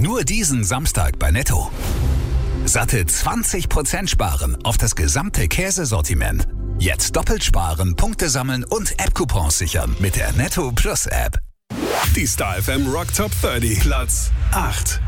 Nur diesen Samstag bei Netto. Satte 20% sparen auf das gesamte Käsesortiment. Jetzt doppelt sparen, Punkte sammeln und App-Coupons sichern mit der Netto Plus App. Die Star FM Rock Top 30, Platz 8.